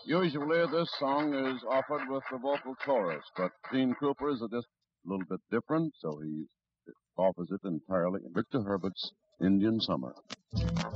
Usually this song is offered with the vocal chorus, but Gene Cooper's are just a little bit different, so he offers it entirely in Victor Herbert's Indian Summer.